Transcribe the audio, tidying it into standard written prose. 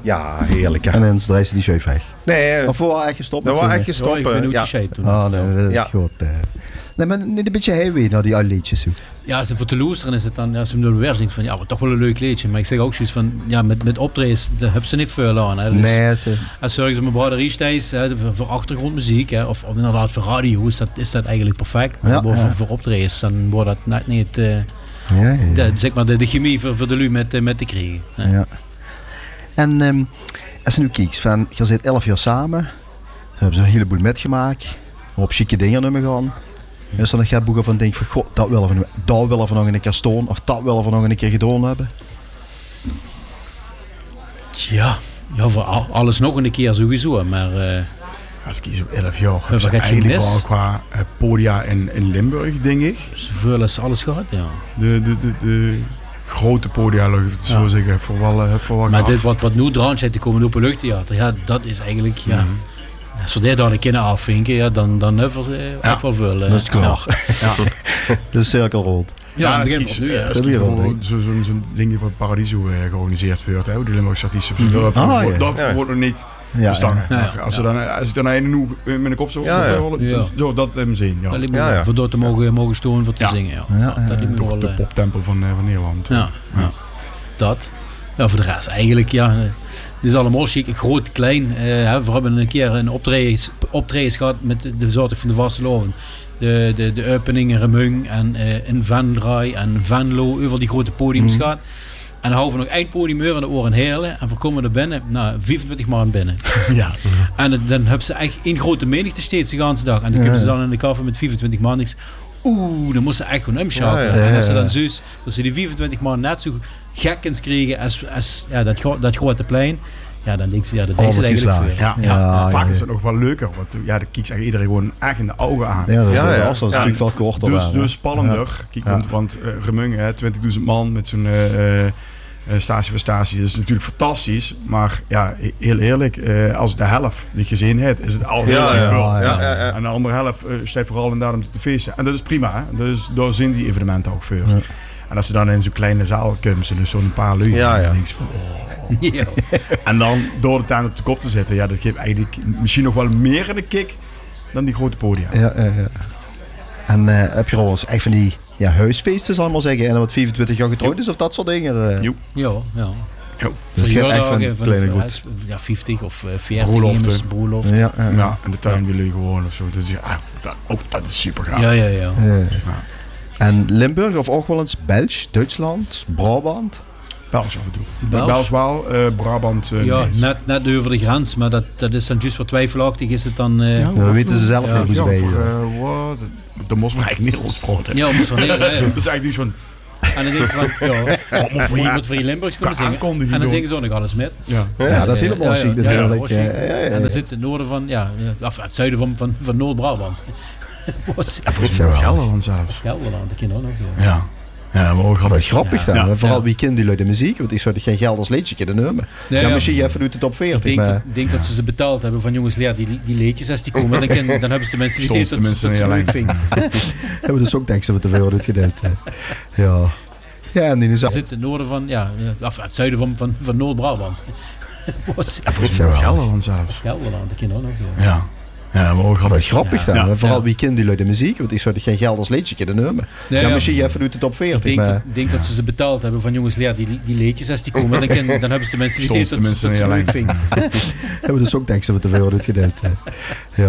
Ja, heerlijk. Hè? En dan draait ze die scheuf weg. Nee, Of we waren echt gestopt dat met was zingen? echt gestopt. Ik ben ook Ja. gescheid toen. Ah, nee, dat is Ja. goed. Nee, maar niet een beetje heavy naar die oude liedjes toe. Ja, voor te luisteren is het dan, als ze hem weer denkt van, ja, wat toch wel een leuk liedje. Maar ik zeg ook zoiets van, ja, met optredens, daar hebben ze niet veel aan. Hè. Dus Nee, als zorgen ze met braderij voor achtergrondmuziek, hè, of inderdaad voor radio, is dat eigenlijk perfect. Maar voor optredens, dan wordt dat net niet, zeg maar, de chemie voor de lui met te krijgen. Hè. Ja. En als je nu kijkt, van, je zit 11 jaar samen, dan hebben ze een heleboel metgemaakt, op chique dingen nummer gaan. Is er nog geen boeken van denk van, god, dat willen we nog een keer stoon, of dat willen we nog een keer gedaan hebben? Ja, voor alles nog een keer sowieso, maar... Als ik kies op 11 jaar, heb wat ze heb je eigenlijk gemist? wel qua podia in Limburg, denk ik. Zoveel is alles gehad, ja. De grote podia, laat ik het zo zeggen, heb voor wel Maar gehad. dit wat nu dran zit te komen op een luchttheater, ja, dat is eigenlijk, ja... Als we dit hadden kunnen afvinken, ja, dan hebben we echt wel veel. Dat is klaar. De cirkel rond. Ja, als begin ik van nu, ja. als ik bijvoorbeeld zo'n ding wat Paradiso georganiseerd wordt, hè, die Limburgse artiesten, dat wordt nog niet bestangen. Als ik dan een met een kop zo dat hem zien. Ja. Dat liep me voor door te mogen storen voor te zingen. Ja. Dat liep me Toch wel, de poptempel van Nederland. Ja. Dat. Ja, voor de rest eigenlijk, ja... Dit is allemaal chic, groot, klein. We hebben een keer een optredens gehad met de soorten van de Vasteloven. De opening in Remung en in Venray en Venlo, over die grote podiums gehad. En dan houden we nog één podium over in de oren Heerlen. En we komen er binnen, 25 man binnen. Ja. En dan hebben ze echt één grote menigte steeds de hele dag. En dan kunnen ze dan in de kaffe met 25 man niks. Dan moesten ze echt gewoon omschakelen. En als ze dan zus, dat ze die 25 man net zo gekkens kregen als dat grote plein. Ja, dan denk ze, dat is het eigenlijk voor. Vaak is het nog wel leuker. Want dan kijkt eigenlijk iedereen gewoon echt in de ogen aan. De afstand is natuurlijk veel korter. Dus spannender. Kijk, want Remung, 20.000 man met zo'n statie voor statie, dat is natuurlijk fantastisch. Maar ja, heel eerlijk, als de helft die gezien heeft, is het al heel erg veel. En de andere helft staat vooral inderdaad om te feesten. En dat is prima. Hè? Dus daar zijn die evenementen ook voor. Ja. En als ze dan in zo'n kleine zaal komen, dus zo'n paar lui, dan denk je van... En dan door de tuin op de kop te zetten, dat geeft eigenlijk misschien nog wel meer in de kick dan die grote podia. En heb je trouwens echt van die huisfeesten, zal ik maar zeggen, en wat 25 jaar getrouwd is of dat soort dingen? Ja. Dus het gaat echt van kleine goed. 50 of 40 broerloft. Ja, en de tuin willen je gewoon of zo. Dus dat is super gaaf. Ja. En Limburg of ook wel eens België, Duitsland, Brabant? België af en toe. België wel, Brabant net over de grens, maar dat is dan juist wat twijfelachtig is het dan... dat weten ze zelf niet hoe ze weten. Dat moest van eigenlijk Nederlands praten. Ja, moest van Nederlands. Dat is eigenlijk niet van... En dan denk je van, iemand voor je Limburgs komen zingen. En dan zingen ze ook nog alles met. Ja, dat is helemaal chic natuurlijk. En dan zit ze in het noorden van, of het zuiden van Noord-Brabant. Volgens mij Gelderland zelfs. Gelderland, dat ken ook nog. Ja, maar ook wat grappig dan. Ja. Vooral wie kent die lui de muziek, want ik zou geen Gelders liedje kunnen nemen. Misschien even doet het op 40. Ik denk dat ze betaald hebben van jongens, die liedjes als die komen, dan hebben ze de mensen die dit tot ze leuk vindt. Hebben dus ook denk ik te veel uitgedeeld. Ja, en die is zit in het noorden van, of het zuiden van Noord-Brabant. Volgens mij Gelderland zelfs. Gelderland, dat ken ook nog. Ja, maar ook wat grappig dan. Vooral wie kent die lui de muziek, want ik zou geen Gelders liedje kunnen nemen. Misschien even doet het op 40. Ik denk dat ze betaald hebben van jongens, die liedjes als die komen, dan hebben ze de mensen die dit tot ze leuk vindt. Hebben dus ook denk ik te veel uitgedeeld. Ja.